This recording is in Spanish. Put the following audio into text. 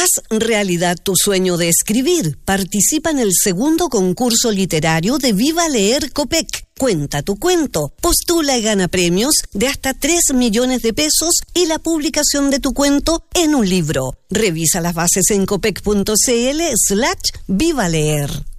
Haz realidad tu sueño de escribir. Participa en el segundo concurso literario de Viva Leer Copec. Cuenta tu cuento, postula y gana premios de hasta 3 millones de pesos y la publicación de tu cuento en un libro. Revisa las bases en copec.cl/Viva Leer.